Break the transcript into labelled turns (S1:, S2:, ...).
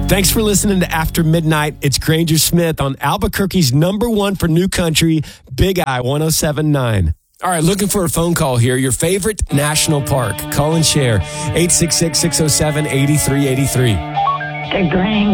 S1: Thanks for listening to After Midnight. It's Granger Smith on Albuquerque's #1 for new country, Big I 107.9. All right, looking for a phone call here. Your favorite national park. Call and share. 866-607-8383.
S2: The Granger